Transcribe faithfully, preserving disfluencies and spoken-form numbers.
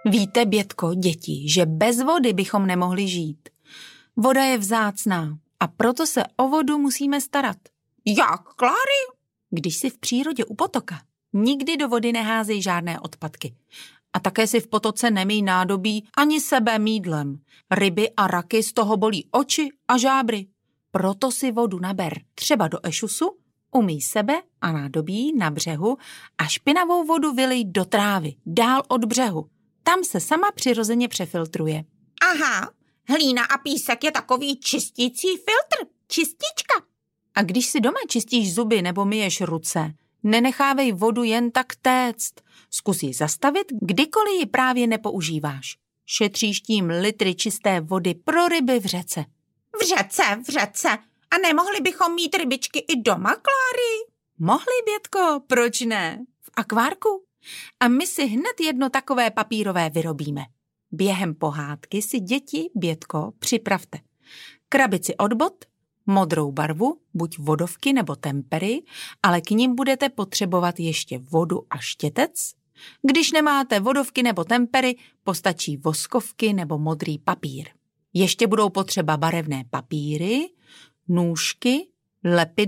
Víte, Bětko, děti, že bez vody bychom nemohli žít. Voda je vzácná a proto se o vodu musíme starat. Jak, Kláry? Když jsi v přírodě u potoka, nikdy do vody neházej žádné odpadky. A také si v potoce nemyj nádobí ani sebe mýdlem. Ryby a raky z toho bolí oči a žábry. Proto si vodu naber třeba do ešusu, umyj sebe a nádobí na břehu a špinavou vodu vylej do trávy, dál od břehu. Tam se sama přirozeně přefiltruje. Aha, hlína a písek je takový čistící filtr, čistička. A když si doma čistíš zuby nebo myješ ruce, nenechávej vodu jen tak téct. Zkus ji zastavit, kdykoliv ji právě nepoužíváš. Šetříš tím litry čisté vody pro ryby v řece. V řece, v řece. A nemohli bychom mít rybičky i doma, Kláry? Mohli, Bětko, proč ne? V akvárku. A my si hned jedno takové papírové vyrobíme. Během pohádky si děti, Bětko, připravte krabici od bot, modrou barvu, buď vodovky nebo tempery, ale k nim budete potřebovat ještě vodu a štětec. Když nemáte vodovky nebo tempery, postačí voskovky nebo modrý papír. Ještě budou potřeba barevné papíry, nůžky, lepidla,